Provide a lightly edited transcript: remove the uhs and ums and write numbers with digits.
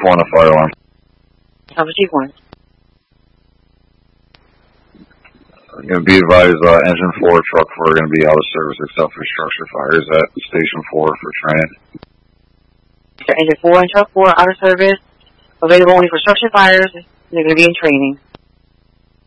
1, a fire alarm. Alpha Chief 1. Going to be advised, engine 4, truck 4 are going to be out of service except for structure fires at station 4 for training. Engine 4 and truck 4 out of service. Available only for structure fires. They're going to be in training.